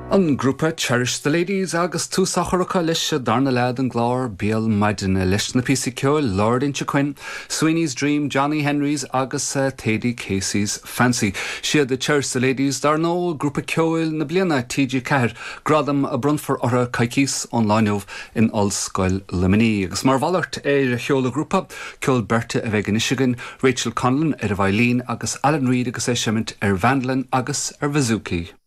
An grúpa Cherish the Ladies agus túsacharacha leis darna lead an glár Bial Maidina leis na písa ceol Lord Inche Quinn, Sweeney's Dream, Johnny Henry's agus Teddy Casey's Fancy. Siad the Cherish the Ladies dar nó grúpa ceol na bliana TG Ceir gradam a brunfor orra caicís onlineov in Allscoil Limini. Agus mar bhallart a cheola grúpa ceol Berta a bheith Michigan, Rachel Conlon a Vailín agus Alan Reid agus Shemint Vandlin agus Vizuki.